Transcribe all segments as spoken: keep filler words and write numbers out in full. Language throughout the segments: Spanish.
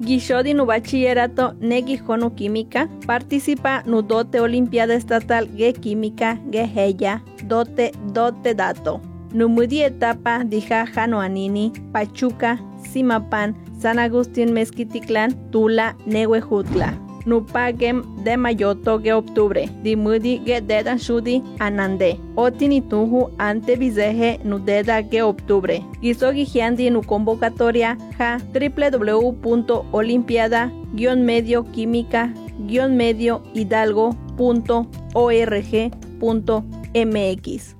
Guishodi nu bachillerato negi jonu química, participa nu dote olimpiada estatal ge química ge heya, dote dote dato. Nu mudi etapa dija jano anini, Pachuca, Simapan, San Agustín Mezquiticlán, Tula, Nehuejutla. Nu pagem de mayoto ge octubre, di mudi ge dedan shudi anande. Otinituhu ante vizeje nu deda ge octubre. Giso gijiandi nu convocatoria ja w w w punto olimpiada guion medio química guion medio hidalgo punto org punto mx.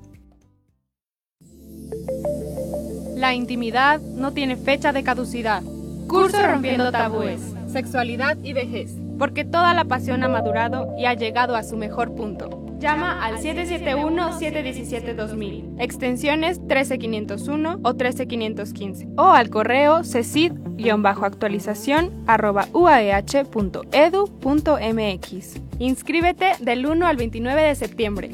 La intimidad no tiene fecha de caducidad. Curso Rompiendo Tabúes, Sexualidad y Vejez. Porque toda la pasión ha madurado y ha llegado a su mejor punto. Llama al siete siete uno, siete uno siete, dos mil, extensiones trece quinientos uno o trece quinientos quince, o al correo cecid-actualización arroba uaeh punto edu punto mx. Inscríbete del uno al veintinueve de septiembre.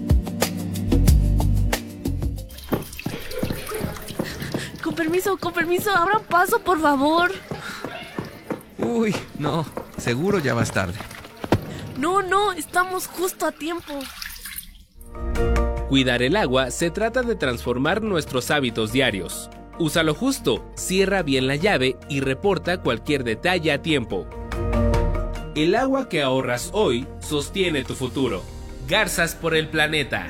Con permiso, con permiso, abran paso, por favor. Uy, no, seguro ya vas tarde. No, no, estamos justo a tiempo. Cuidar el agua se trata de transformar nuestros hábitos diarios. Úsalo justo, cierra bien la llave y reporta cualquier detalle a tiempo. El agua que ahorras hoy sostiene tu futuro. Garzas por el planeta.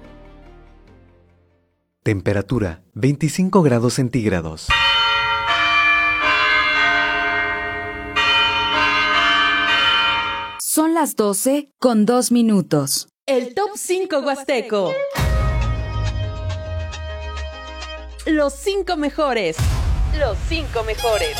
Temperatura veinticinco grados centígrados. Son las doce con dos minutos. El Top cinco Huasteco. Los cinco mejores. Los cinco mejores.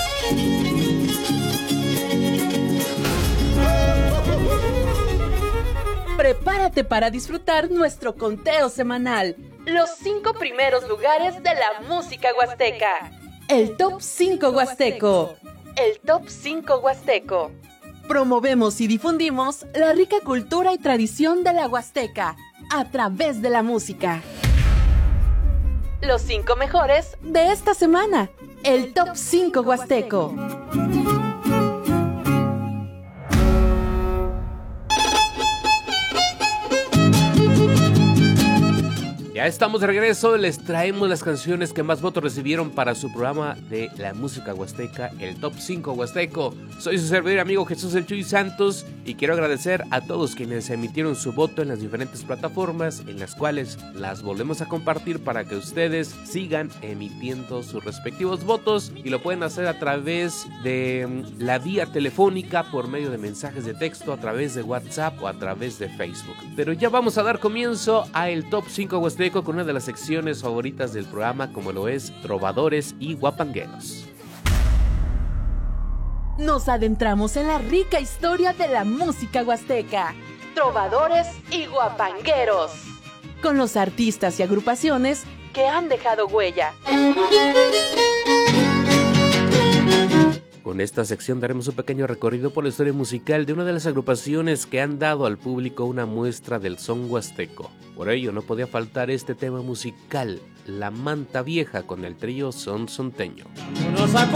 Prepárate para disfrutar nuestro conteo semanal. Los cinco primeros lugares de la música huasteca. El Top cinco Huasteco. El Top cinco Huasteco. Promovemos y difundimos la rica cultura y tradición de la Huasteca a través de la música. Los cinco mejores de esta semana. El Top cinco Huasteco. Ya estamos de regreso, les traemos las canciones que más votos recibieron para su programa de la música huasteca, el Top cinco Huasteco. Soy su servidor amigo Jesús El Chuy Santos y quiero agradecer a todos quienes emitieron su voto en las diferentes plataformas en las cuales las volvemos a compartir para que ustedes sigan emitiendo sus respectivos votos, y lo pueden hacer a través de la vía telefónica, por medio de mensajes de texto, a través de WhatsApp o a través de Facebook. Pero ya vamos a dar comienzo a el Top cinco Huasteco con una de las secciones favoritas del programa, como lo es Trovadores y Guapangueros. Nos adentramos en la rica historia de la música huasteca. Trovadores y Guapangueros. Con los artistas y agrupaciones que han dejado huella. Con esta sección daremos un pequeño recorrido por la historia musical de una de las agrupaciones que han dado al público una muestra del son huasteco. Por ello no podía faltar este tema musical, La Manta Vieja, con el trío Son Sonteño. Unos